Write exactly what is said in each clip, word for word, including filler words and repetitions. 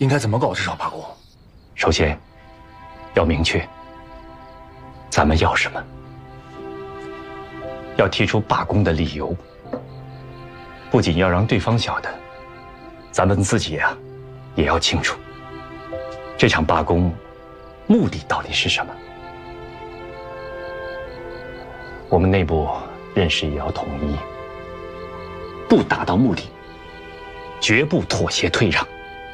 应该怎么搞这场罢工？ 首先，要明确咱们要什么，要提出罢工的理由。不仅要让对方晓得，咱们自己啊，也要清楚这场罢工目的到底是什么。我们内部认识也要统一，不达到目的，绝不妥协退让。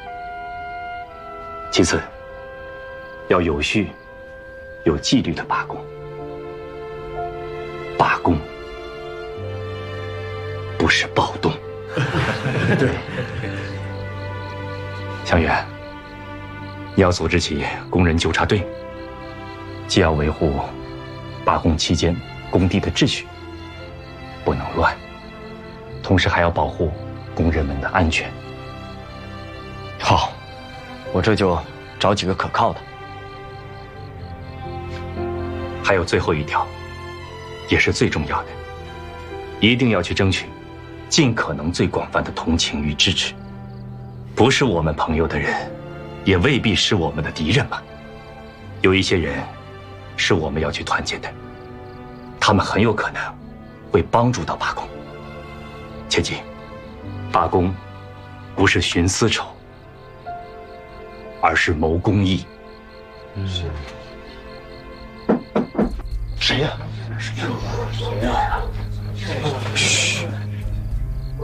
其次，要有序、有纪律的罢工。罢工不是暴动。 对， 向远，你要组织起工人纠察队，既要维护罢工期间工地的秩序，不能乱，同时还要保护工人们的安全。 好，我这就找几个可靠的。 还有最后一条，也是最重要的，一定要去争取尽可能最广泛的同情与支持。不是我们朋友的人，也未必是我们的敌人嘛。有一些人是我们要去团结的，他们很有可能会帮助到罢工。切记，罢工不是寻私仇，而是谋公义。 是。 谁呀？ 谁呀？嘘。